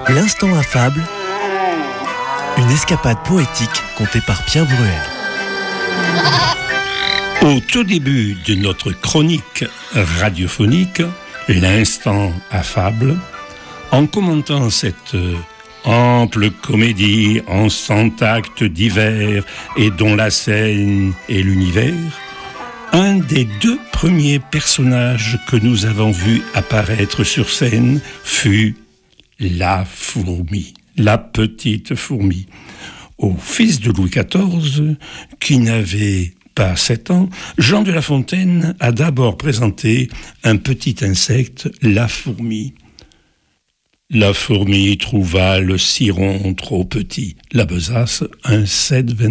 L'instant affable, une escapade poétique contée par Pierre Bruel. Au tout début de notre chronique radiophonique, l'instant affable, en commentant cette ample comédie en 100 actes divers et dont la scène est l'univers, un des deux premiers personnages que nous avons vus apparaître sur scène fut la fourmi, la petite fourmi. Au fils de Louis XIV, qui n'avait pas 7 ans, Jean de La Fontaine a d'abord présenté un petit insecte, la fourmi. La fourmi trouva le ciron trop petit. La besace, un 7,20.